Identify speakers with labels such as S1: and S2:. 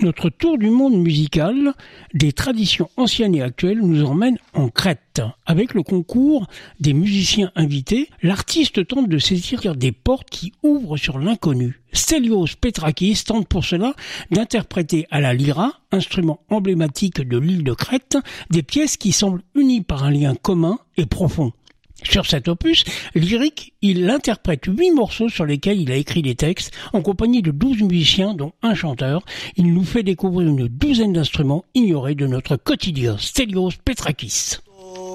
S1: Notre tour du monde musical, des traditions anciennes et actuelles, nous emmène en Crète. Avec le concours des musiciens invités, l'artiste tente de saisir des portes qui ouvrent sur l'inconnu. Stelios Petrakis tente pour cela d'interpréter à la lyra, instrument emblématique de l'île de Crète, des pièces qui semblent unies par un lien commun et profond. Sur cet opus lyrique, il interprète 8 morceaux sur lesquels il a écrit des textes, en compagnie de 12 musiciens, dont un chanteur. Il nous fait découvrir une douzaine d'instruments ignorés de notre quotidien. Stelios Petrakis.